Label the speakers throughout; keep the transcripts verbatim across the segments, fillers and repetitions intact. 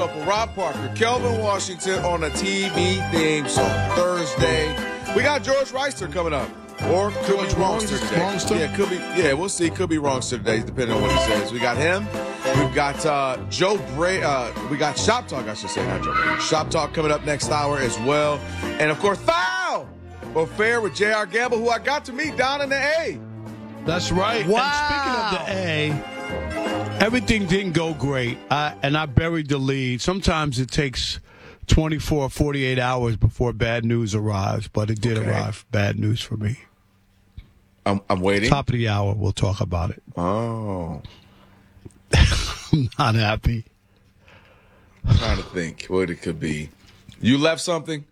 Speaker 1: Rob Parker, Kelvin Washington on a T V theme song Thursday. We got George Reister coming up. Or could
Speaker 2: George
Speaker 1: be Wrongster today.
Speaker 2: Wrongster?
Speaker 1: Yeah, could be. Yeah, we'll see. Could be Wrongster today, depending on what he says. We got him. We've got uh, Joe Bray. Uh, we got Shop Talk, I should say, not Joe Bray. Shop Talk coming up next hour as well. And, of course, Foul or Fair with J R. Gamble, who I got to meet down in the A.
Speaker 2: That's right.
Speaker 3: Wow.
Speaker 2: And speaking of the A, everything didn't go great, I, and I buried the lead. Sometimes it takes twenty-four, forty-eight hours before bad news arrives, but it did
Speaker 1: Okay.
Speaker 2: arrive. Bad news for me.
Speaker 1: I'm, I'm waiting.
Speaker 2: Top of the hour, we'll talk about it.
Speaker 1: Oh.
Speaker 2: I'm not happy.
Speaker 1: I'm trying to think what it could be. You left something?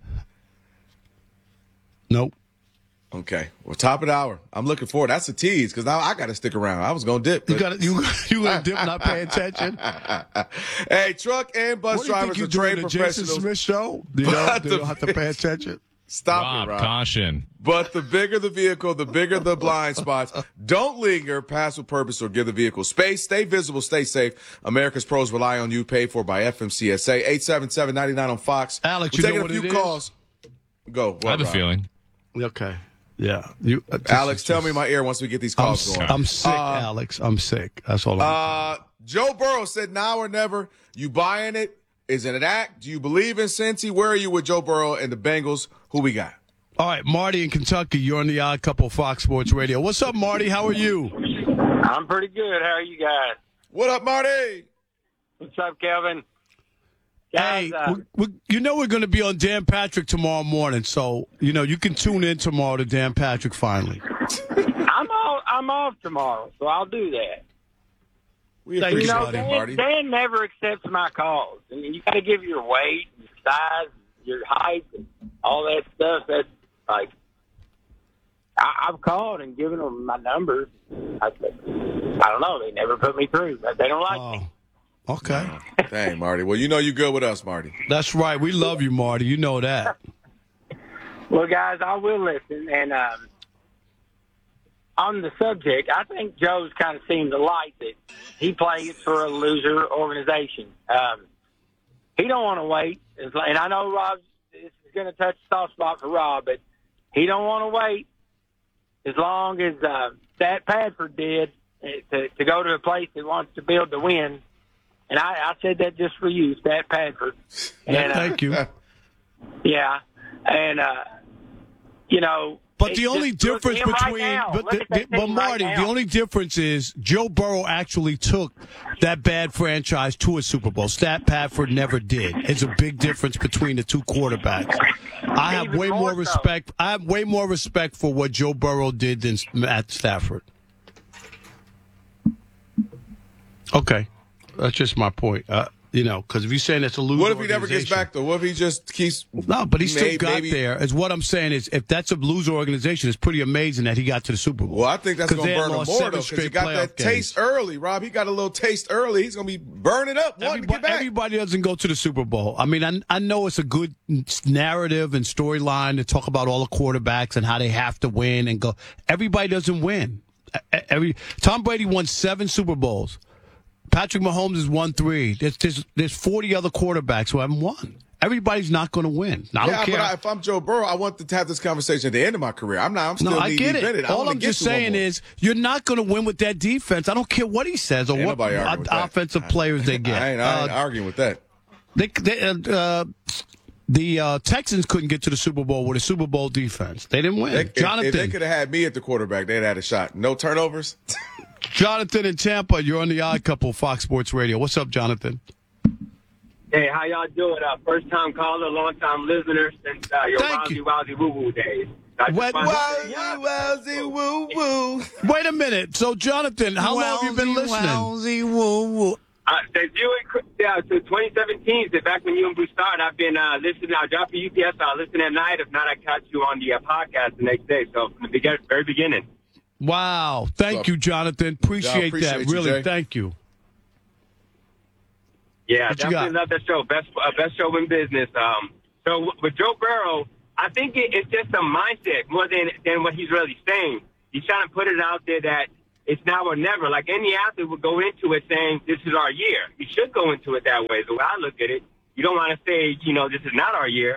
Speaker 2: Nope.
Speaker 1: Okay. Well, top of the hour. I'm looking forward. That's a tease because now I got to stick around. I was going to dip.
Speaker 2: You got you you gonna dip not pay attention?
Speaker 1: Hey, truck and bus
Speaker 2: What do you think
Speaker 1: drivers
Speaker 2: you
Speaker 1: are
Speaker 2: doing
Speaker 1: trained
Speaker 2: the Jason
Speaker 1: professionals.
Speaker 2: Smith show? You know,
Speaker 1: But
Speaker 2: they
Speaker 1: the-
Speaker 2: don't have to pay attention.
Speaker 1: Stop
Speaker 4: Rob,
Speaker 1: it, Rob.
Speaker 4: caution.
Speaker 1: But the bigger the vehicle, the bigger the blind spots. Don't linger, pass with purpose, or give the vehicle space. Stay visible, stay safe. America's pros rely on you. Paid for by F M C S A. eight seven seven, nine nine on Fox.
Speaker 2: Alex,
Speaker 1: We're
Speaker 2: you know
Speaker 1: taking
Speaker 2: what
Speaker 1: a few
Speaker 2: it is?
Speaker 1: calls. Go. What,
Speaker 4: I have a
Speaker 1: Rob?
Speaker 4: feeling.
Speaker 2: Okay. Yeah. You, uh, this
Speaker 1: Alex,
Speaker 2: is
Speaker 1: tell
Speaker 2: just-
Speaker 1: me in my ear once we get these
Speaker 2: I'm,
Speaker 1: calls
Speaker 2: s-
Speaker 1: going.
Speaker 2: I'm sick, Alex. I'm sick. That's all I'm
Speaker 1: Uh, Joe Burrow said now or never. You buying it? Is it an act? Do you believe in Cincy? Where are you with Joe Burrow and the Bengals? Who we got?
Speaker 2: All right, Marty in Kentucky. You're on the Odd Couple Fox Sports Radio. What's up, Marty? How are you?
Speaker 5: I'm pretty good. How are you guys?
Speaker 1: What up, Marty?
Speaker 5: What's up, Kelvin?
Speaker 2: Hey,
Speaker 5: Guys, uh,
Speaker 2: we, we, you know we're going to be on Dan Patrick tomorrow morning, so you know you can tune in tomorrow to Dan Patrick finally.
Speaker 5: I'm off. I'm off tomorrow, so I'll do that.
Speaker 1: We
Speaker 2: Thank you,
Speaker 1: appreciate
Speaker 5: You know,
Speaker 1: it,
Speaker 5: Dan,
Speaker 1: Marty.
Speaker 5: Dan never accepts my calls. I mean, you got to give your weight, your size, your height, and all that stuff. That's like I, I've called and given them my numbers. I, I don't know. They never put me through. They don't like
Speaker 2: Oh,
Speaker 5: me.
Speaker 2: okay.
Speaker 1: Dang, Marty. Well, you know you good with us, Marty.
Speaker 2: That's right. We love you, Marty. You know that.
Speaker 5: Well, guys, I will listen. And um, on the subject, I think Joe's kind of seen the light that he plays for a loser organization. Um, he don't want to wait. It's like- And I know Rob, this is going to touch a soft spot for Rob, but he don't want to wait as long as uh, Stat Padford did uh, to, to go to a place that wants to build to win. And I, I said that just for you, Stat Padford. And, uh,
Speaker 2: Thank you.
Speaker 5: yeah. And, uh, you know.
Speaker 2: But
Speaker 5: it's
Speaker 2: the only
Speaker 5: just- look at
Speaker 2: difference
Speaker 5: him right
Speaker 2: between,
Speaker 5: now.
Speaker 2: but,
Speaker 5: Look
Speaker 2: the,
Speaker 5: at that
Speaker 2: the- but
Speaker 5: team right
Speaker 2: Marty, the
Speaker 5: now.
Speaker 2: only difference is Joe Burrow actually took that bad franchise to a Super Bowl. Stat Padford never did. It's a big difference between the two quarterbacks. I have
Speaker 5: Even
Speaker 2: way
Speaker 5: more
Speaker 2: more
Speaker 5: so. respect.
Speaker 2: respect. I have way more respect for what Joe Burrow did than Matt Stafford. Okay, that's just my point. Uh, you know, because if you're saying it's a loser,
Speaker 1: What if he never gets
Speaker 2: organization-
Speaker 1: back, though? What if he just keeps...
Speaker 2: No, but he still
Speaker 1: may-
Speaker 2: got
Speaker 1: maybe-
Speaker 2: there. Is what I'm saying is, if that's a loser organization, it's pretty amazing that he got to the Super Bowl.
Speaker 1: Well, I think that's
Speaker 2: 'Cause
Speaker 1: going
Speaker 2: they
Speaker 1: to
Speaker 2: had
Speaker 1: burn him
Speaker 2: lost
Speaker 1: more,
Speaker 2: seven
Speaker 1: though, because he
Speaker 2: straight
Speaker 1: got
Speaker 2: playoff
Speaker 1: that taste
Speaker 2: games.
Speaker 1: early, Rob. He got a little taste early. He's going to be burning up, wanting to get
Speaker 2: Everybody,
Speaker 1: back.
Speaker 2: everybody doesn't go to the Super Bowl. I mean, I, I know it's a good narrative and storyline to talk about all the quarterbacks and how they have to win and go. Everybody doesn't win. E- Every Tom Brady won seven Super Bowls. Patrick Mahomes has won three. There's, there's, there's forty other quarterbacks who haven't won. Everybody's not going to win. I don't
Speaker 1: yeah,
Speaker 2: care.
Speaker 1: but I, if I'm Joe Burrow, I want to have this conversation at the end of my career. I'm not. I'm still
Speaker 2: No, I
Speaker 1: knee
Speaker 2: get
Speaker 1: deep in
Speaker 2: it.
Speaker 1: it. I
Speaker 2: All
Speaker 1: wanna
Speaker 2: I'm
Speaker 1: get
Speaker 2: just
Speaker 1: to one
Speaker 2: saying
Speaker 1: more.
Speaker 2: is you're not going to win with that defense. I don't care what he says or
Speaker 1: Ain't
Speaker 2: what
Speaker 1: nobody arguing with that.
Speaker 2: offensive players they get.
Speaker 1: I ain't, I ain't
Speaker 2: Uh,
Speaker 1: arguing with that.
Speaker 2: They, they, uh, uh, the uh, Texans couldn't get to the Super Bowl with a Super Bowl defense. They didn't win.
Speaker 1: They, if,
Speaker 2: Jonathan,
Speaker 1: if they could have had me at the quarterback, they'd had a shot. No turnovers.
Speaker 2: Jonathan in Tampa, you're on the Odd Couple, Fox Sports Radio. What's up, Jonathan?
Speaker 6: Hey, how y'all doing? Uh, first time caller, long time listener since uh, your
Speaker 2: Thank
Speaker 6: wowsy
Speaker 2: you.
Speaker 6: wowsy woo woo days. I just
Speaker 2: What-
Speaker 6: wanted to
Speaker 1: Wowsy,
Speaker 6: say, uh,
Speaker 1: wowsy, woo, woo.
Speaker 2: Wait a minute. So, Jonathan, how long have you been listening?
Speaker 3: Wowsy, woo, woo.
Speaker 6: Uh, debut in, yeah, so twenty seventeen, so back when you and Bruce started, I've been uh, listening. I drop your U P S, I'll listen at night. If not, I catch you on the uh, podcast the next day. So from the begin- very beginning.
Speaker 2: Wow. Thank you, Jonathan. Appreciate,
Speaker 1: appreciate
Speaker 2: that.
Speaker 1: you,
Speaker 2: Really,
Speaker 1: Jay.
Speaker 2: thank you.
Speaker 6: Yeah,
Speaker 2: What you
Speaker 6: definitely
Speaker 2: got?
Speaker 6: love that show. Best uh, best show in business. Um, so with Joe Burrow, I think it, it's just a mindset more than than what he's really saying. He's trying to put it out there that it's now or never. Like any athlete would go into it saying, this is our year. You should go into it that way. The way I look at it, you don't want to say, you know, this is not our year.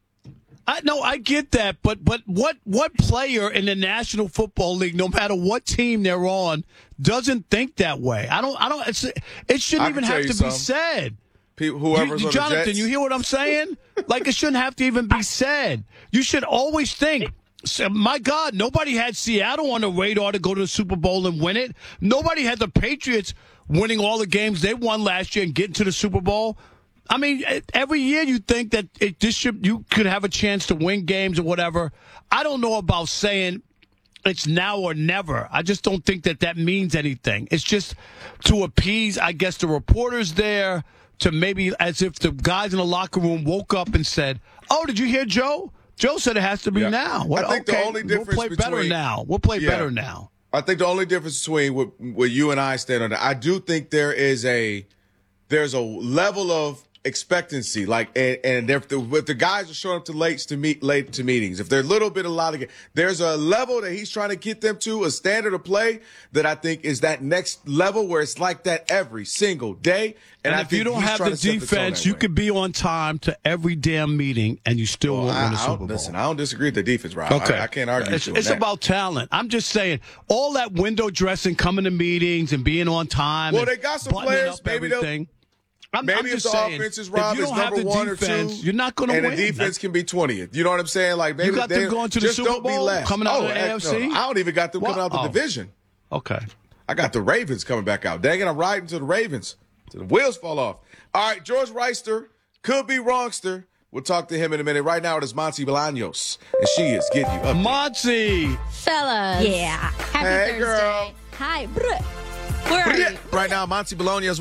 Speaker 2: I no, I get that, but but what what player in the National Football League, no matter what team they're on, doesn't think that way? I don't. I don't. It's, it shouldn't even have to
Speaker 1: something.
Speaker 2: be said.
Speaker 1: People, whoever's
Speaker 2: you,
Speaker 1: on
Speaker 2: Jonathan,
Speaker 1: the Jets.
Speaker 2: you hear what I'm saying? Like, it shouldn't have to even be said. You should always think, my God, nobody had Seattle on the radar to go to the Super Bowl and win it. Nobody had the Patriots winning all the games they won last year and getting to the Super Bowl. I mean, every year you think that it, this should, you could have a chance to win games or whatever. I don't know about saying it's now or never. I just don't think that that means anything. It's just to appease, I guess, the reporters there, to maybe as if the guys in the locker room woke up and said, oh, did you hear Joe? Joe said it has to be
Speaker 1: Yeah.
Speaker 2: now. What,
Speaker 1: I think
Speaker 2: okay,
Speaker 1: the only difference
Speaker 2: we'll play
Speaker 1: between,
Speaker 2: better now. We'll play
Speaker 1: yeah,
Speaker 2: better now.
Speaker 1: I think the only difference between what, what you and I stand on, I do think there is a there's a level of expectancy, like, and, and if, the, if the guys are showing up to late to meet late to meetings, if they're a little bit a lot of, there's a level that he's trying to get them to, a standard of play that I think is that next level where it's like that every single day. And,
Speaker 2: And,
Speaker 1: I
Speaker 2: if you
Speaker 1: think
Speaker 2: don't
Speaker 1: he's
Speaker 2: have
Speaker 1: trying
Speaker 2: the
Speaker 1: to set the tone
Speaker 2: defense,
Speaker 1: that
Speaker 2: you
Speaker 1: way.
Speaker 2: could be on time to every damn meeting, and you still
Speaker 1: Well,
Speaker 2: won't
Speaker 1: I,
Speaker 2: win a
Speaker 1: I
Speaker 2: Super
Speaker 1: don't,
Speaker 2: Bowl.
Speaker 1: listen, I don't disagree with the defense, Rob.
Speaker 2: Okay.
Speaker 1: I, I can't argue
Speaker 2: It's,
Speaker 1: with you
Speaker 2: it's
Speaker 1: on that.
Speaker 2: about talent. I'm just saying, all that window dressing, coming to meetings, and being on time.
Speaker 1: Well,
Speaker 2: and
Speaker 1: they got some
Speaker 2: buttoning
Speaker 1: players,
Speaker 2: up
Speaker 1: maybe they'll-
Speaker 2: everything. I'm,
Speaker 1: Maybe
Speaker 2: I'm
Speaker 1: if
Speaker 2: just
Speaker 1: the
Speaker 2: saying,
Speaker 1: offense is
Speaker 2: if
Speaker 1: Rob
Speaker 2: you
Speaker 1: is
Speaker 2: don't have
Speaker 1: number
Speaker 2: the
Speaker 1: one
Speaker 2: defense,
Speaker 1: or two,
Speaker 2: you're not going to
Speaker 1: and
Speaker 2: win.
Speaker 1: the defense can be twentieth. You know what I'm saying? Like maybe
Speaker 2: You got
Speaker 1: they,
Speaker 2: them going to the
Speaker 1: just
Speaker 2: Super
Speaker 1: don't be
Speaker 2: Bowl,
Speaker 1: last.
Speaker 2: coming out
Speaker 1: oh,
Speaker 2: of the
Speaker 1: heck
Speaker 2: A F C?
Speaker 1: no. I don't even got them coming
Speaker 2: What?
Speaker 1: out the
Speaker 2: Oh.
Speaker 1: division.
Speaker 2: Okay.
Speaker 1: I got the Ravens coming back out. Dang it, I'm riding to the Ravens. Till the wheels fall off. All right, George Reister, could be wrongster. We'll talk to him in a minute. Right now it is Monty Bolaños, and she is getting you up.
Speaker 2: Monty.
Speaker 4: Fellas.
Speaker 7: Yeah.
Speaker 4: Happy
Speaker 1: Hey,
Speaker 4: Thursday.
Speaker 1: girl.
Speaker 4: Hi. Brr. Where are you?
Speaker 1: Right now, Monty Bolaños.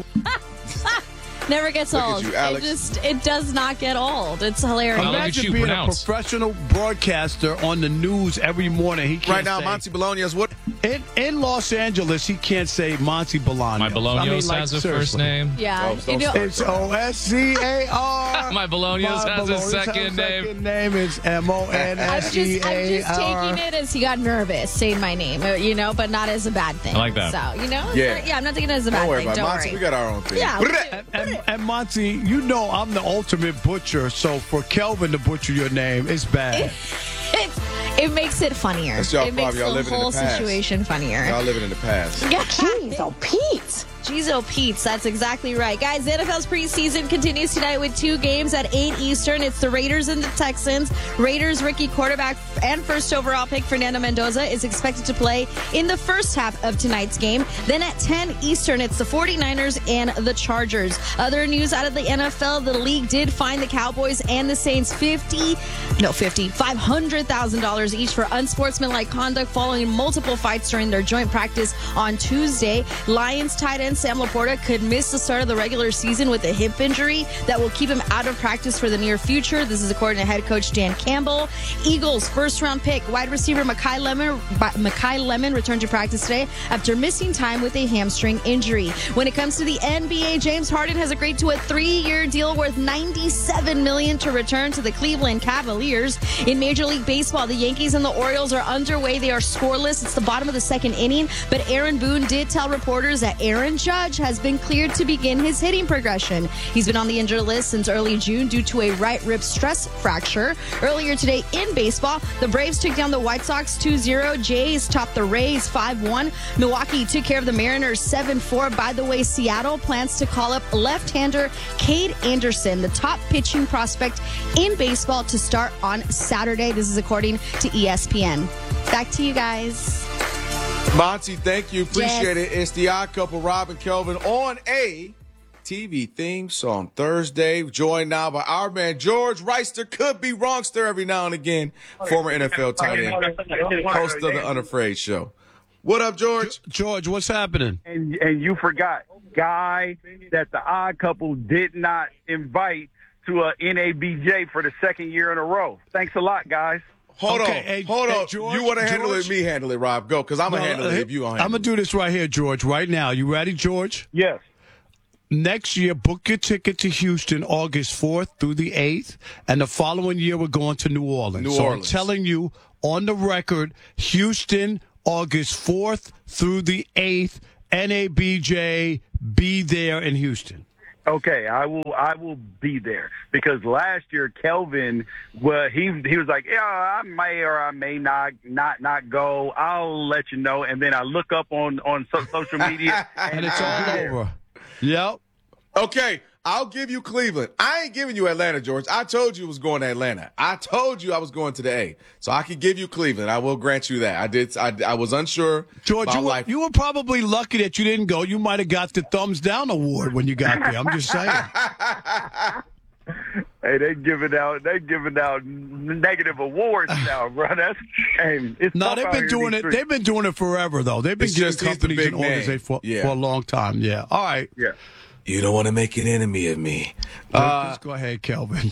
Speaker 4: Never gets
Speaker 1: Look at
Speaker 4: old.
Speaker 1: you, Alex.
Speaker 4: It just it does not get old. It's hilarious.
Speaker 8: Well, look at
Speaker 2: Imagine
Speaker 8: you
Speaker 2: being
Speaker 8: pronounce.
Speaker 2: a professional broadcaster on the news every morning. He can't
Speaker 1: Right now,
Speaker 2: say,
Speaker 1: Monty Bolaños. What?
Speaker 2: in, in Los Angeles, he can't say Monty Bolaños.
Speaker 8: My Bolognos
Speaker 2: I mean, like,
Speaker 8: has a
Speaker 2: seriously.
Speaker 8: first name.
Speaker 4: Yeah.
Speaker 1: Oh,
Speaker 4: you
Speaker 1: don't
Speaker 4: know,
Speaker 1: start.
Speaker 2: It's O S C A R.
Speaker 8: My Bolognos
Speaker 2: My
Speaker 8: has a
Speaker 2: Bolognos
Speaker 8: second
Speaker 2: has
Speaker 8: name.
Speaker 2: second name is M O N
Speaker 4: I'm
Speaker 2: S E
Speaker 4: just I'm
Speaker 2: A
Speaker 4: just
Speaker 2: R.
Speaker 4: taking it as he got nervous saying my name, uh, you know, but not as a bad thing.
Speaker 8: I like that.
Speaker 4: So, you know,
Speaker 1: Yeah.
Speaker 4: yeah, I'm not taking it as a bad
Speaker 1: Don't worry
Speaker 4: thing.
Speaker 1: about it.
Speaker 4: Don't
Speaker 1: Monty.
Speaker 4: worry.
Speaker 1: We got our own thing.
Speaker 4: Yeah, we do.
Speaker 2: And, and, and Monty, you know I'm the ultimate butcher, so for Kelvin to butcher your name, it's bad.
Speaker 4: It, it makes it funnier.
Speaker 1: That's y'all
Speaker 4: it makes
Speaker 1: problem. Y'all
Speaker 4: the
Speaker 1: living in the
Speaker 4: whole
Speaker 1: past.
Speaker 4: situation funnier.
Speaker 1: Y'all living in the past.
Speaker 7: Jeez, oh, Pete.
Speaker 4: Jeez, oh, Pete's. That's exactly right. Guys, the N F L's preseason continues tonight with two games at eight Eastern. It's the Raiders and the Texans. Raiders rookie quarterback and first overall pick Fernando Mendoza is expected to play in the first half of tonight's game. Then at ten Eastern, it's the 49ers and the Chargers. Other news out of the N F L, the league did fine the Cowboys and the Saints fifty, no, fifty, five hundred thousand dollars each for unsportsmanlike conduct following multiple fights during their joint practice on Tuesday. Lions tight end Sam Laporta could miss the start of the regular season with a hip injury that will keep him out of practice for the near future. This is according to head coach Dan Campbell. Eagles first round pick wide receiver Mekhi Lemon, Mekhi Lemon returned to practice today after missing time with a hamstring injury. When it comes to the N B A, James Harden has agreed to a three-year deal worth ninety-seven million dollars to return to the Cleveland Cavaliers. In Major League Baseball, the Yankees and the Orioles are underway. They are scoreless. It's the bottom of the second inning, but Aaron Boone did tell reporters that Aaron Judge has been cleared to begin his hitting progression. He's been on the injured list since early June due to a right rib stress fracture. Earlier today in baseball, the Braves took down the White Sox two zero. Jays topped the Rays five one. Milwaukee took care of the Mariners seven four. By the way, Seattle plans to call up left-hander Cade Anderson, the top pitching prospect in baseball, to start on Saturday. This is according to E S P N. Back to you guys.
Speaker 1: Monty, thank you. Appreciate
Speaker 4: Yes.
Speaker 1: it. It's the Odd Couple, Rob and Kelvin, on a T V theme song Thursday. Joined now by our man George Reister, could be wrongster every now and again. Former N F L tight end, host of the Unafraid Show. What up, George?
Speaker 2: George, what's happening?
Speaker 9: And and you forgot guy that the Odd Couple did not invite to a N A B J for the second year in a row. Thanks a lot, guys.
Speaker 1: Hold
Speaker 2: Okay,
Speaker 1: on.
Speaker 2: hey,
Speaker 1: Hold
Speaker 2: hey,
Speaker 1: on.
Speaker 2: George,
Speaker 1: you want to handle
Speaker 2: George?
Speaker 1: it, me handle it, Rob. Go, because I'm going to handle it if you don't handle
Speaker 2: I'm going
Speaker 1: it.
Speaker 2: to do this right here, George, right now. You ready, George?
Speaker 9: Yes.
Speaker 2: Next year, book your ticket to Houston August fourth through the eighth, and the following year we're going to New Orleans.
Speaker 1: New
Speaker 2: so
Speaker 1: Orleans.
Speaker 2: I'm telling you on the record, Houston August fourth through the eighth. N A B J, be there in Houston.
Speaker 9: Okay, I will. I will be there because last year Kelvin, well, he he was like, yeah, I may or I may not not not go. I'll let you know. And then I look up on on so, social media,
Speaker 2: and it's all over. Yep.
Speaker 1: Okay, I'll give you Cleveland. I ain't giving you Atlanta, George. I told you I was going to Atlanta. I told you I was going to the A. So I can give you Cleveland. I will grant you that. I did. I, I was unsure.
Speaker 2: George, you were,
Speaker 1: life.
Speaker 2: you were probably lucky that you didn't go. You might have got the thumbs down award when you got there. I'm just saying.
Speaker 9: Hey, they giving out they giving out negative awards now, bro. That's shame. It's
Speaker 2: no, they've been doing it.
Speaker 9: Streets.
Speaker 2: They've been doing it forever, though. They've been
Speaker 1: It's
Speaker 2: giving
Speaker 1: just he's the
Speaker 2: companies
Speaker 1: big
Speaker 2: and organizations for,
Speaker 1: yeah.
Speaker 2: for a long time. Yeah. All right.
Speaker 9: Yeah.
Speaker 1: You don't want to make an enemy of me.
Speaker 2: Uh, Let's go ahead, Kelvin.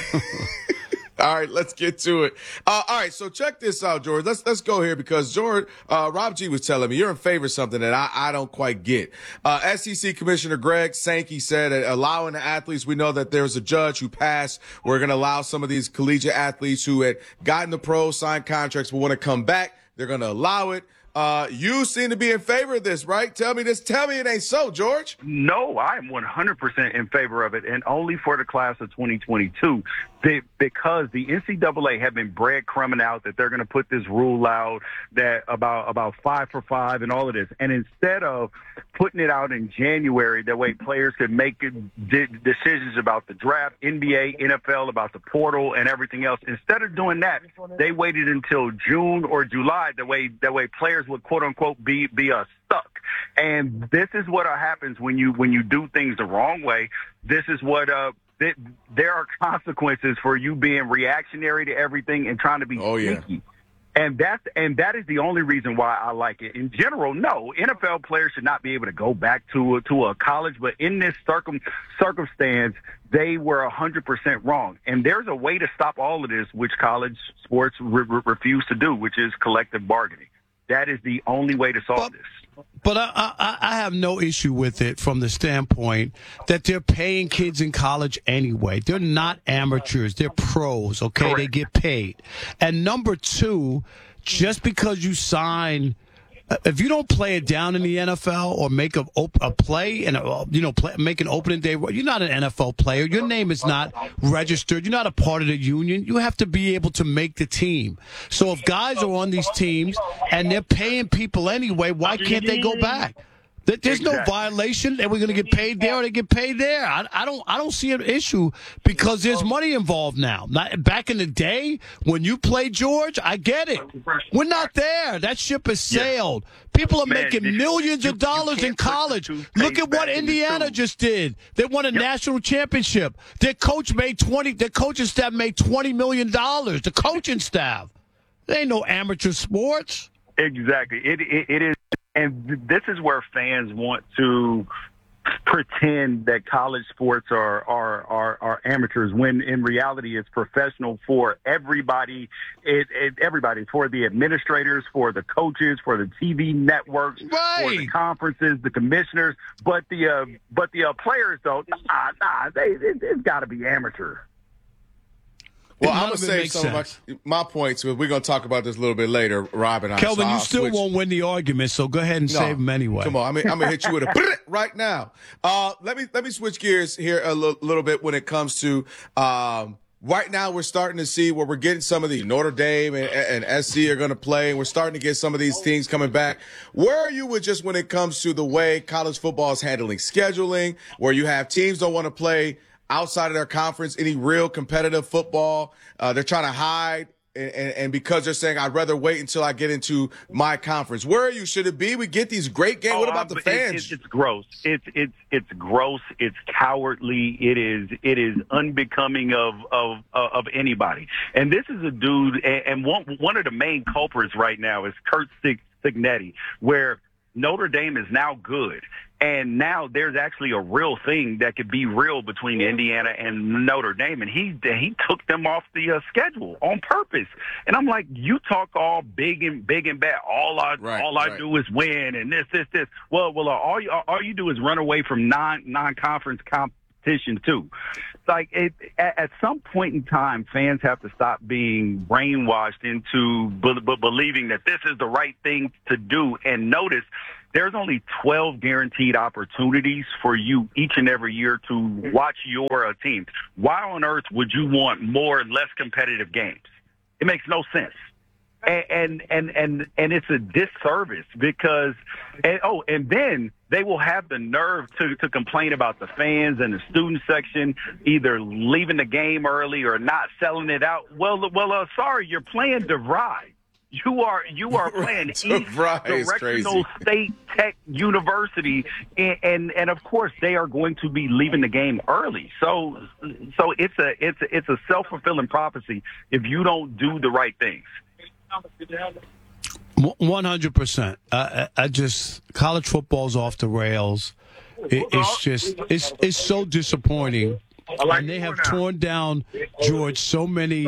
Speaker 1: All right, let's get to it. Uh, all right, so check this out, George. Let's let's go here because George, uh, Rob G was telling me you're in favor of something that I, I don't quite get. Uh, S E C Commissioner Greg Sankey said that allowing the athletes, we know that there's a judge who passed. We're going to allow some of these collegiate athletes who had gotten the pros, signed contracts, but want to come back. They're going to allow it. Uh, you seem to be in favor of this, right? Tell me this. Tell me it ain't so, George.
Speaker 9: No, I'm one hundred percent in favor of it, and only for the class of twenty twenty-two. They, because the N C double A have been breadcrumbing out that they're going to put this rule out that about about five for five and all of this. And instead of putting it out in January, that way players could make de- decisions about the draft, N B A, N F L, about the portal and everything else. Instead of doing that, they waited until June or July. That way, that way players would quote unquote be be uh, stuck. And this is what uh, happens when you when you do things the wrong way. This is what uh. There are consequences for you being reactionary to everything and trying to be
Speaker 1: oh, yeah.
Speaker 9: sneaky. And that's and that is the only reason why I like it. In general, no, N F L players should not be able to go back to a, to a college. But in this circum, circumstance, they were one hundred percent wrong. And there's a way to stop all of this, which college sports re- re- refuse to do, which is collective bargaining. That is the only way to solve
Speaker 2: but,
Speaker 9: this.
Speaker 2: But I, I, I have no issue with it from the standpoint that they're paying kids in college anyway. They're not amateurs. They're pros, okay?
Speaker 9: Correct.
Speaker 2: They get paid. And number two, just because you sign – if you don't play it down in the N F L or make a, a play and a, you know play, make an opening day, you're not an N F L player. Your name is not registered. You're not a part of the union. You have to be able to make the team. So if guys are on these teams and they're paying people anyway, why can't they go back? There's no violation, and we're going to get paid there or they get paid there. I, I don't, I don't see an issue because there's money involved now. Not, back in the day when you played, George, I get it. We're not there. That ship has sailed. People are
Speaker 9: Man,
Speaker 2: making
Speaker 9: you-
Speaker 2: millions
Speaker 9: you-
Speaker 2: of dollars
Speaker 9: you
Speaker 2: in
Speaker 9: can't put the
Speaker 2: college.
Speaker 9: toothpaste
Speaker 2: Look at what
Speaker 9: back in the
Speaker 2: Indiana
Speaker 9: tube.
Speaker 2: just did. They won a
Speaker 9: Yep.
Speaker 2: national championship. Their coach made twenty. Their coaching staff made twenty million dollars. The coaching staff. There ain't no amateur sports.
Speaker 9: Exactly. It, it it is, and th- this is where fans want to pretend that college sports are are are, are amateurs when in reality it's professional for everybody. It, it everybody for the administrators, for the coaches, for the T V networks, for the
Speaker 2: Right.
Speaker 9: conferences, the commissioners. But the uh, but the uh, players though, nah, nah, they it, it's got to be amateur.
Speaker 1: Well,
Speaker 2: None
Speaker 1: I'm going
Speaker 2: of
Speaker 1: to
Speaker 2: it
Speaker 1: save
Speaker 2: makes
Speaker 1: some of
Speaker 2: sense.
Speaker 1: my, my points. We're going to talk about this a little bit later, Rob and I.
Speaker 2: Kelvin,
Speaker 1: So
Speaker 2: you
Speaker 1: I'll
Speaker 2: still
Speaker 1: switch.
Speaker 2: won't win the argument, so go ahead and
Speaker 1: No.
Speaker 2: save them anyway.
Speaker 1: Come on, I mean, I'm gonna hit you with a right now. Uh, let me let me switch gears here a l- little bit when it comes to um, right now. We're starting to see where we're getting some of the Notre Dame and, and S C are going to play, and we're starting to get some of these teams coming back. Where are you with just when it comes to the way college football is handling scheduling, where you have teams don't want to play outside of their conference any real competitive football? Uh, they're trying to hide. And, and, and because they're saying, I'd rather wait until I get into my conference. Where are you? Should it be? We get these great games. what
Speaker 9: Oh,
Speaker 1: about the
Speaker 9: it-
Speaker 1: fans?
Speaker 9: It, it's gross. It's it's it's gross. It's cowardly. It is it is unbecoming of of of anybody. And this is a dude. And, and one one of the main culprits right now is Kurt Sig- Signetti, where Notre Dame is now good. And now there's actually a real thing that could be real between Indiana and Notre Dame. And he he took them off the uh, schedule on purpose. And I'm like, you talk all big and big and bad. All I
Speaker 1: Right,
Speaker 9: all I
Speaker 1: right.
Speaker 9: do is win and this this this. Well, well, uh, all you all you do is run away from non non conference competition too. like it, at, at some point in time, fans have to stop being brainwashed into b- b- believing that this is the right thing to do. And notice, there's only twelve guaranteed opportunities for you each and every year to watch your uh, team. Why on earth would you want more and less competitive games? It makes no sense. And, and, and, and, and it's a disservice because, and, oh, and then they will have the nerve to, to complain about the fans and the student section either leaving the game early or not selling it out. Well, well, uh, sorry, you're playing DeVry. You are you are playing East Directional State Tech University, and, and and of course they are going to be leaving the game early. So so it's a it's a, it's a self-fulfilling prophecy if you don't do the right things.
Speaker 2: One hundred percent. I I just college football's off the rails. It, it's just it's it's so disappointing, and they have torn down, George, so many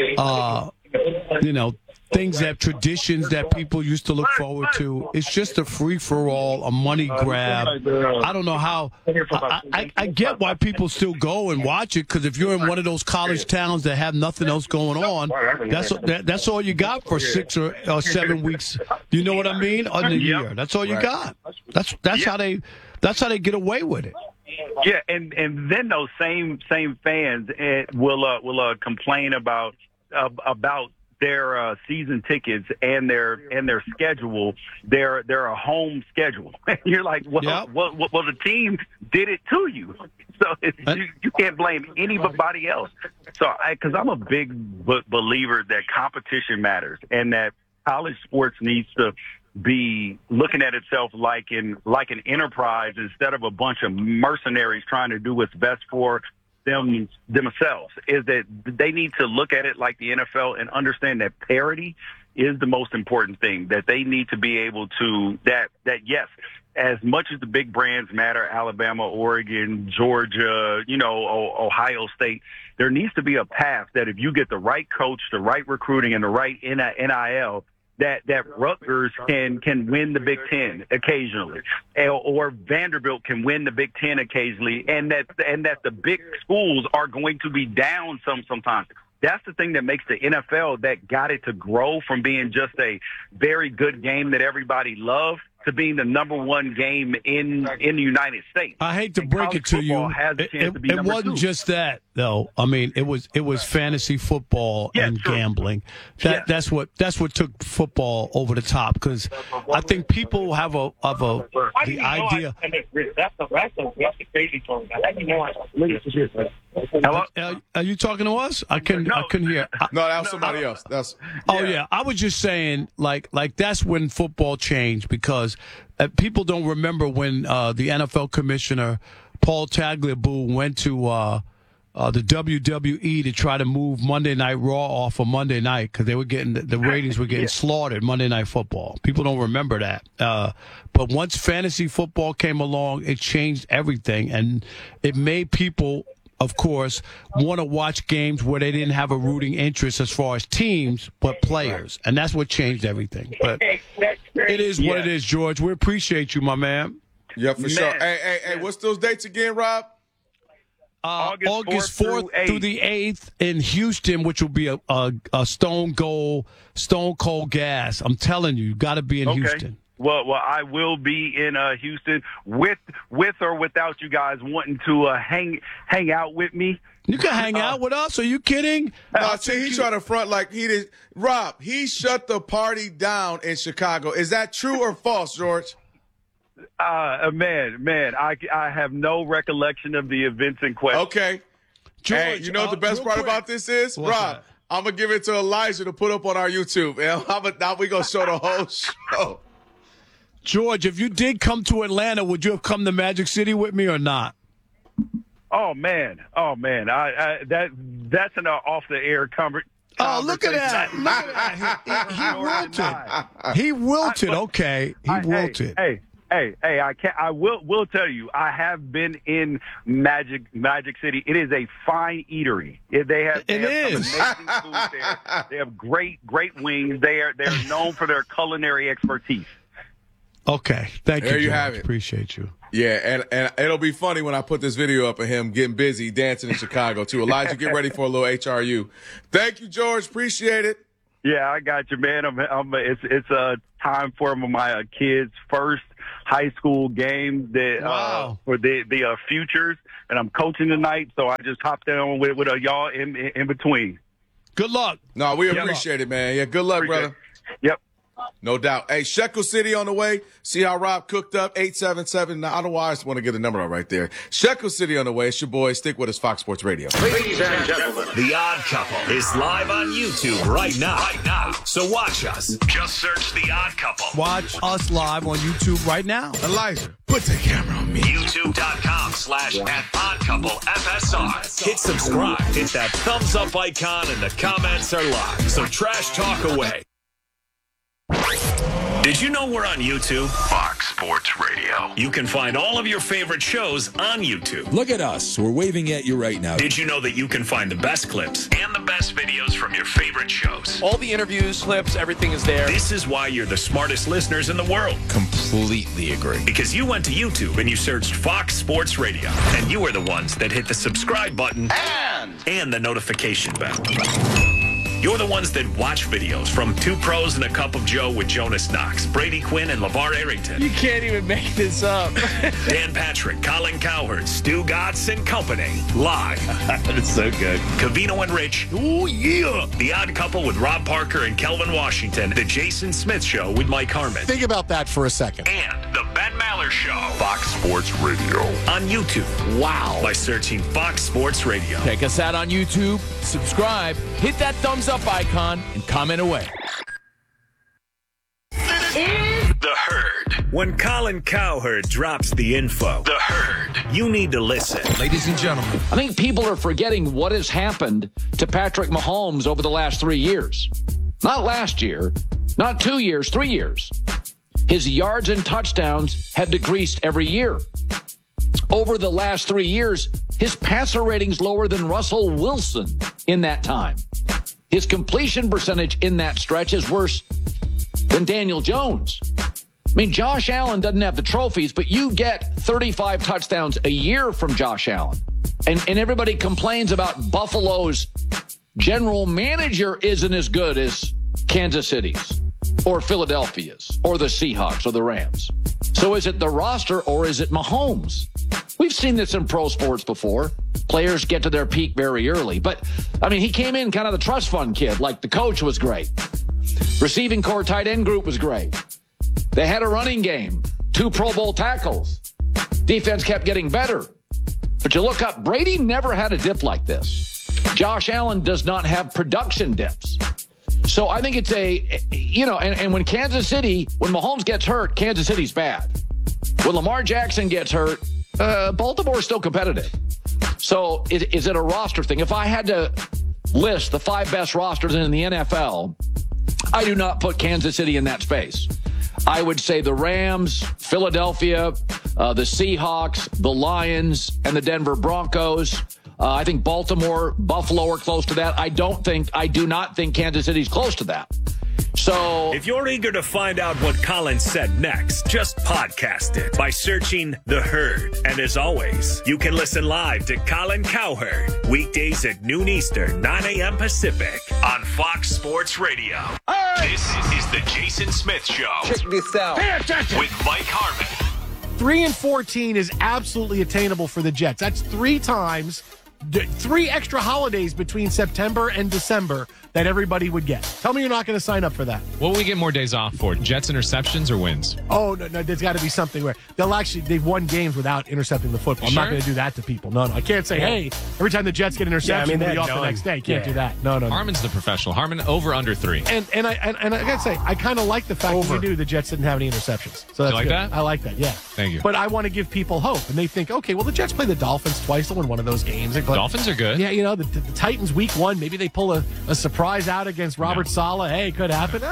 Speaker 2: uh you know. things that traditions that people used to look forward to. It's just a free for all, a money grab. I don't know how. I, I, I get why people still go and watch it because if you're in one of those college towns that have nothing else going on, that's that, that's all you got for six or, or seven weeks. You know what I mean? On the year, that's all you got. That's that's how they that's how they get away with it.
Speaker 9: Yeah, and and then those same same fans uh, will uh, will uh, complain about uh, about. their uh, season tickets and their and their schedule, their their a home schedule. You're like, well, yep. well, well, well, the team did it to you, so it's, you, you can't blame anybody else. So, because I'm a big b- believer that competition matters and that college sports needs to be looking at itself like in like an enterprise instead of a bunch of mercenaries trying to do what's best for them themselves. Is that they need to look at it like the N F L and understand that parity is the most important thing, that they need to be able to that that yes, as much as the big brands matter, Alabama, Oregon, Georgia, you know, o- Ohio State, there needs to be a path that if you get the right coach, the right recruiting, and the right N I L, that that Rutgers can can win the Big Ten occasionally, or Vanderbilt can win the Big Ten occasionally, and that and that the big schools are going to be down some sometimes. That's the thing that makes the N F L that got it to grow from being just a very good game that everybody loved to being the number one game in in the United States.
Speaker 2: I hate to
Speaker 9: and
Speaker 2: break it to you, it, it,
Speaker 9: to
Speaker 2: it wasn't
Speaker 9: two.
Speaker 2: just that though. I mean, it was it was fantasy football
Speaker 9: yeah,
Speaker 2: and
Speaker 9: true.
Speaker 2: gambling. That
Speaker 9: yeah.
Speaker 2: that's what that's what took football over the top because I think people have a of a the idea.
Speaker 8: That's the that's the crazy story.
Speaker 2: Hello? Uh, are you talking to us? I couldn't.
Speaker 9: No.
Speaker 2: I couldn't hear. I,
Speaker 1: No, that was somebody else. That's
Speaker 2: Oh yeah, I was just saying, like, like that's when football changed because uh, people don't remember when uh, the N F L commissioner Paul Tagliabue went to uh, uh, the W W E to try to move Monday Night Raw off of Monday night because they were getting the ratings were getting yeah. slaughtered. Monday Night Football. People don't remember that. Uh, but once fantasy football came along, it changed everything, and it made people, of course, want to watch games where they didn't have a rooting interest as far as teams, but players. And that's what changed everything. But it is what
Speaker 9: yeah.
Speaker 2: it is, George. We appreciate you, my man.
Speaker 1: yeah, for
Speaker 9: Man.
Speaker 1: sure. Hey, hey, hey, what's those dates again, Rob?
Speaker 2: Uh,
Speaker 9: August
Speaker 2: August
Speaker 9: fourth
Speaker 2: fourth
Speaker 9: through
Speaker 2: through the eighth in Houston, which will be a, a, a stone cold, stone cold gas. I'm telling you, you got to be in
Speaker 9: Okay.
Speaker 2: Houston.
Speaker 9: Well, well, I will be in uh, Houston with with or without you guys wanting to uh, hang hang out with me.
Speaker 2: You can hang out with us. Are you kidding?
Speaker 1: No, see, he's trying to front like he did. Rob, he shut the party down in Chicago. Is that true or false, George?
Speaker 9: Uh, man, man, I, I have no recollection of the events in question.
Speaker 1: Okay.
Speaker 2: George,
Speaker 1: Hey, you know what
Speaker 2: uh,
Speaker 1: the best
Speaker 2: real
Speaker 1: part
Speaker 2: quick.
Speaker 1: about this is?
Speaker 2: What's
Speaker 1: Rob,
Speaker 2: that?
Speaker 1: I'm going to give it to Elijah to put up on our YouTube. And I'm a, now we're going to show the whole show.
Speaker 2: George, if you did come to Atlanta, would you have come to Magic City with me or not?
Speaker 9: Oh man, oh man, I, I that that's an uh, off the air conversation.
Speaker 2: Oh, look at that. Look at that. He, he, he wilted. He wilted. Okay. He
Speaker 9: I,
Speaker 2: wilted.
Speaker 9: Hey, hey, hey, hey, I can I will will tell you, I have been in Magic Magic City. It is a fine eatery. It, they have, they
Speaker 2: It
Speaker 9: have
Speaker 2: is.
Speaker 9: some amazing food there. They have great, great wings. They are they're known for their culinary expertise.
Speaker 2: Okay. Thank you,
Speaker 1: There you
Speaker 2: George.
Speaker 1: have it.
Speaker 2: Appreciate you.
Speaker 1: Yeah, and, and it'll be funny when I put this video up of him getting busy dancing in Chicago, too. Elijah, get ready for a little H R U. Thank you, George. Appreciate it.
Speaker 9: Yeah, I got you, man. I'm, I'm, it's it's a time for my uh, kids' first high school game that
Speaker 2: Wow.
Speaker 9: uh, for the the uh, futures, and I'm coaching tonight, so I just hopped on with with uh, y'all in, in in between.
Speaker 2: Good luck.
Speaker 1: No, we
Speaker 9: Yep.
Speaker 1: appreciate it, man. Yeah, good luck,
Speaker 9: Appreciate
Speaker 1: brother.
Speaker 9: it. Yep.
Speaker 1: No doubt. Hey, Shekel City on the way. See how Rob cooked up? eight seven seven. Now, I don't know why I just want to get a number out right there. Shekel City on the way. It's your boy. Stick with us, Fox Sports Radio.
Speaker 10: Ladies and gentlemen, The Odd Couple is live on YouTube right now. Right now. So watch us. Just search The Odd Couple.
Speaker 2: Watch us live on YouTube right now.
Speaker 1: Elijah, put the camera on me.
Speaker 10: YouTube.com slash at Odd Couple F S R. Hit subscribe. Hit that thumbs up icon and the comments are live. So trash talk away. Did you know we're on YouTube? Fox Sports Radio. You can find all of your favorite shows on YouTube.
Speaker 11: Look at us. We're waving at you right now.
Speaker 10: Did you know that you can find the best clips and the best videos from your favorite shows?
Speaker 12: All the interviews, clips, everything is there.
Speaker 10: This is why you're the smartest listeners in the world.
Speaker 11: Completely agree.
Speaker 10: Because you went to YouTube and you searched Fox Sports Radio. And you are the ones that hit the subscribe button and, and the notification bell. You're the ones that watch videos from Two Pros and a Cup of Joe with Jonas Knox, Brady Quinn, and LeVar Arrington.
Speaker 12: You can't even make this up.
Speaker 10: Dan Patrick, Colin Cowherd, Stu Gatz and company. Live.
Speaker 12: That's so good.
Speaker 10: Cavino and Rich. Oh, yeah. The Odd Couple with Rob Parker and Kelvin Washington. The Jason Smith Show with Mike Harmon.
Speaker 13: Think about that for a second.
Speaker 10: And the Ben Maller Show. Fox Sports Radio. On YouTube.
Speaker 12: Wow.
Speaker 10: By searching Fox Sports Radio.
Speaker 12: Check us out on YouTube. Subscribe. Hit that thumbs up icon and comment away.
Speaker 10: The Herd. When Colin Cowherd drops the info, The Herd, you need to listen.
Speaker 11: Ladies and gentlemen,
Speaker 14: I think people are forgetting what has happened to Patrick Mahomes over the last three years. Not last year, not two years, three years. His yards and touchdowns have decreased every year. Over the last three years, his passer rating's lower than Russell Wilson in that time. His completion percentage in that stretch is worse than Daniel Jones. I mean, Josh Allen doesn't have the trophies, but you get thirty-five touchdowns a year from Josh Allen. And, and everybody complains about Buffalo's general manager isn't as good as Kansas City's or Philadelphia's or the Seahawks or the Rams. So is it the roster or is it Mahomes? We've seen this in pro sports before. Players get to their peak very early. But, I mean, he came in kind of the trust fund kid. Like, the coach was great. Receiving core tight end group was great. They had a running game. Two Pro Bowl tackles. Defense kept getting better. But you look up, Brady never had a dip like this. Josh Allen does not have production dips. So I think it's a, you know, and, and when Kansas City, when Mahomes gets hurt, Kansas City's bad. When Lamar Jackson gets hurt, uh, Baltimore's still competitive. So is, is it a roster thing? If I had to list the five best rosters in the N F L, I do not put Kansas City in that space. I would say the Rams, Philadelphia, uh, the Seahawks, the Lions, and the Denver Broncos. Uh, I think Baltimore, Buffalo are close to that. I don't think, I do not think Kansas City's close to that. So
Speaker 10: if you're eager to find out what Colin said next, just podcast it by searching The Herd. And as always, you can listen live to Colin Cowherd weekdays at noon Eastern, nine a.m. Pacific on Fox Sports Radio. Right. This is the Jason Smith Show.
Speaker 15: Check this out.
Speaker 10: Pay attention. With Mike Harmon.
Speaker 16: Three and fourteen is absolutely attainable for the Jets. That's three times, three extra holidays between September and December that everybody would get. Tell me you're not going to sign up for that.
Speaker 17: What will we get more days off for? Jets interceptions or wins?
Speaker 16: Oh, no, no, there's got to be something where they'll actually, they've won games without intercepting the football. I'm
Speaker 17: sure?
Speaker 16: not going to do that to people. No, no. I can't say,
Speaker 17: Yeah.
Speaker 16: hey, every time the Jets get an interception,
Speaker 17: Yeah, I mean,
Speaker 16: we'll be
Speaker 17: they're
Speaker 16: off the
Speaker 17: done.
Speaker 16: next day. Can't
Speaker 17: Yeah.
Speaker 16: do that. No, no, no.
Speaker 17: Harmon's the professional. Harmon over under three.
Speaker 16: And and I and, and I gotta say, I kind of like the fact that you knew the Jets didn't have any interceptions. So that's
Speaker 17: You like
Speaker 16: good.
Speaker 17: that?
Speaker 16: I like that. Yeah.
Speaker 17: Thank you.
Speaker 16: But I want to give people hope, and they think, okay, well, the Jets play the Dolphins twice. They'll win one of those games. But,
Speaker 17: Dolphins are good.
Speaker 16: Yeah, you know, the, the, the Titans week one, maybe they pull a, a surprise out against Robert Saleh. Hey, could happen. Uh,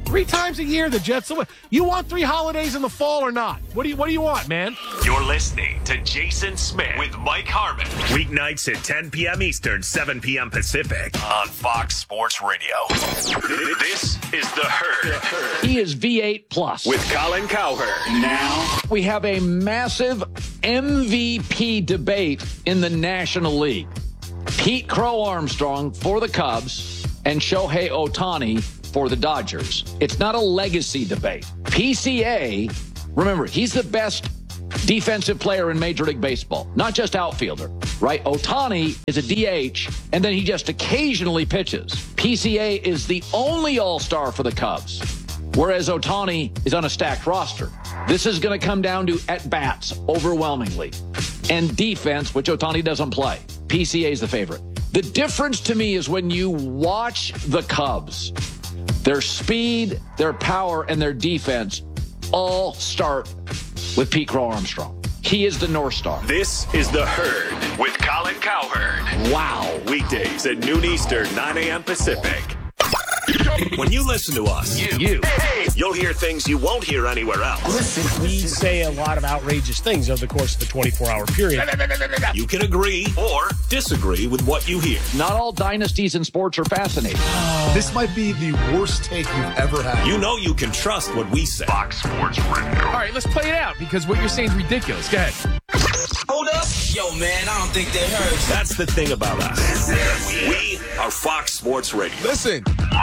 Speaker 16: Three times a year, the Jets will win. You want three holidays in the fall or not? What do you What do you want, man?
Speaker 10: You're listening to Jason Smith with Mike Harmon. Weeknights at ten p.m. Eastern, seven p.m. Pacific on Fox Sports Radio. This is The Herd.
Speaker 14: He is V eight plus.
Speaker 10: With Colin Cowherd.
Speaker 14: Now, we have a massive M V P debate in the National League. Pete Crow Armstrong for the Cubs and Shohei Ohtani for the Dodgers. It's not a legacy debate. P C A, remember, he's the best defensive player in Major League Baseball, not just outfielder, right? Ohtani is a D H, and then he just occasionally pitches. P C A is the only all-star for the Cubs, whereas Ohtani is on a stacked roster. This is going to come down to at-bats overwhelmingly, and defense, which Ohtani doesn't play. P C A is the favorite. The difference to me is when you watch the Cubs, their speed, their power, and their defense all start with Pete Crow Armstrong. He is the North Star.
Speaker 10: This is The Herd with Colin Cowherd.
Speaker 14: Wow.
Speaker 10: Weekdays at noon Eastern, nine a.m. Pacific. When you listen to us, you, you, you'll hear things you won't hear anywhere else.
Speaker 13: Listen, we say a lot of outrageous things over the course of the twenty-four hour period.
Speaker 10: You can agree or disagree with what you hear.
Speaker 14: Not all dynasties in sports are fascinating.
Speaker 15: This might be the worst take you've ever had.
Speaker 10: You know you can trust what we say. Fox Sports Radio.
Speaker 12: All right, let's play it out because what you're saying is ridiculous. Go ahead.
Speaker 18: Hold up. Yo, man, I don't think that hurts.
Speaker 10: That's the thing about us. We are Fox Sports Radio.
Speaker 1: Listen.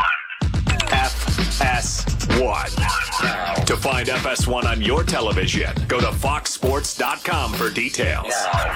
Speaker 10: F S one. To find F S one on your television, go to fox sports dot com for details.